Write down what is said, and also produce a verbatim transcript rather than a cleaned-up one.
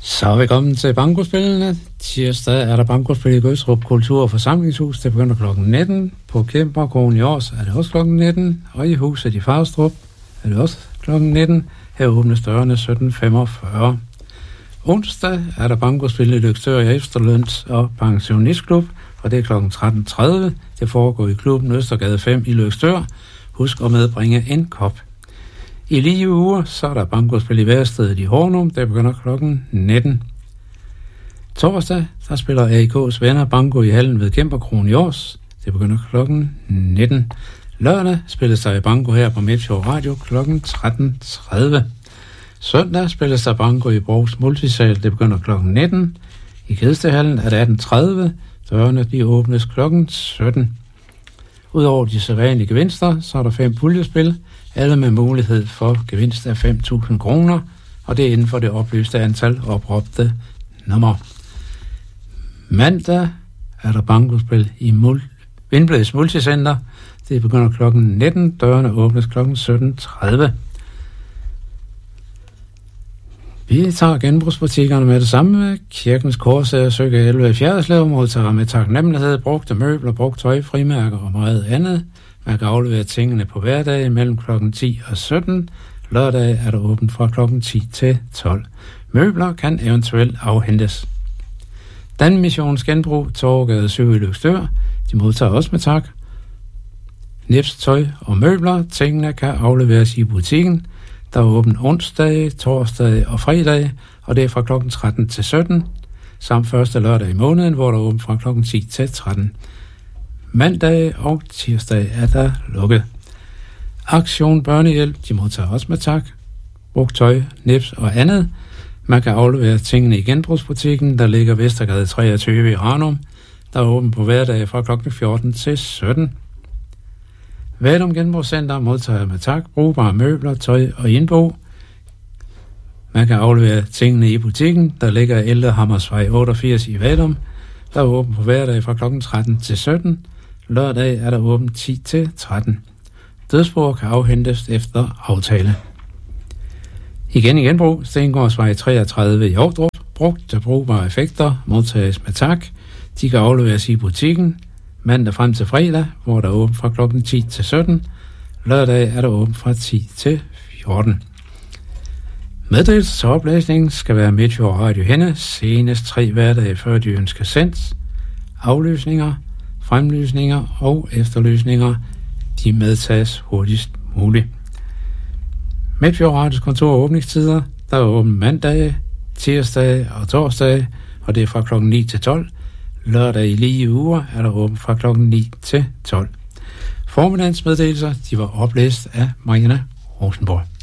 Så velkommen til Bankospillene. Tirsdag er der bankospil i Gødstrup Kultur- og Forsamlingshus. Det begynder klokken nitten. På Kæmperkrogen i Års er det også klokken nitten. Og i huset i Farstrup er det også klokken nitten. Her åbnes dørene sytten femogfyrre. Onsdag er der bankospil i Løgstør i Efterløns- og Pensionistklub. Og det er klokken tretten tredive. Det foregår i klubben Østergade fem i Løgstør. Husk at medbringe en kop. I lige uger, så er der bankospil i værstedet i Hornum, der begynder klokken nitten. Torsdag, der spiller A I K's venner banko i hallen ved Kæmperkrogen i Års. Det begynder klokken nitten. Lørdag spilles der i banko her på Midtfjord Radio klokken tretten tredive. Søndag spilles der banko i Brogs Multisal, det begynder klokken nitten. I Kedstehallen er det atten tredive. Dørene de åbnes klokken sytten. Udover de sædvanlige gevinster, så er der fem puljespil, alle med mulighed for gevinst af fem tusind kroner, og det er inden for det oplyste antal opråbte nummer. Mandag er der bankospil i Mul- Vindbladets Multicenter. Det begynder klokken nitten, dørene åbnes klokken sytten tredive. Vi tager genbrugsbutikkerne med det samme. Kirkens Korsager Søge elleve i Fjerderslev modtager med taknemmelighed brugte møbler, brugt tøj, frimærker og meget andet. Man kan aflevere tingene på hverdag mellem klokken ti og sytten. Lørdag er der åbent fra klokken ti til tolv. Møbler kan eventuelt afhentes. Danmissionens Genbrug, Torvegade syv i Løgstør. De modtager også med tak. Nips, tøj og møbler. Tingene kan afleveres i butikken. Der er åbent onsdag, torsdag og fredag, og det er fra klokken tretten til sytten. Samt første lørdag i måneden, hvor der er åbent fra klokken ti til tretten. Mandag og tirsdag er der lukket. Aktion Børnehjælp, de modtager også med tak. Brugt tøj, nips og andet. Man kan aflevere tingene i genbrugsbutikken, der ligger Vestergade treogtyve i Ranum. Der er åbent på hverdag fra klokken fjorten til sytten. Vadum Genbrugscenter modtager med tak. Brugbare møbler, tøj og indbo. Man kan aflevere tingene i butikken, der ligger Ældre Hammersvej otteogfirs i Vadum. Der er åbent på hverdag fra klokken tretten til sytten. Lørdag er der åbent ti til tretten. Dødsbord kan afhentes efter aftale. Igen i genbrug, Stengårdsvej treogtredive i Ovdrup. Brugt til brugbare effekter modtages med tak. De kan afleveres i butikken mandag frem til fredag, hvor der er åbent fra klokken ti til sytten. Lørdag er der åbent fra ti til fjorten. Meddelelse til oplæsningen skal være Midtfjord Radio Henne senest tre hverdage før de ønsker sendt. Aflysninger, fremlysninger og efterlysninger, de medtages hurtigst muligt. Midtfjord Radios kontor og åbningstider, der er åbent mandag, tirsdag og torsdag, og det er fra klokken ni til tolv. Lørdag i lige uger er der åbent fra klokken ni til tolv. Formiddagens meddelelser, de var oplæst af Marianne Rosenborg.